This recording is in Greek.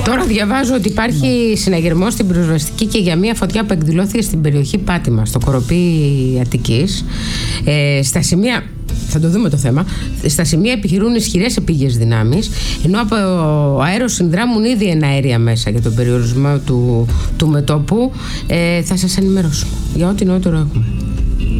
Τώρα διαβάζω ότι υπάρχει συναγερμός στην πυροσβεστική και για μια φωτιά που εκδηλώθηκε στην περιοχή Πάτημα, στο Κοροπή Αττικής. Στα σημεία. Θα το δούμε το θέμα. Στα σημεία επιχειρούν ισχυρές επίγειες δυνάμεις, ενώ από αέρος συνδράμουν ήδη εναέρια μέσα για τον περιορισμό του μετώπου. Θα σας ενημερώσουμε για ό,τι νεότερο έχουμε.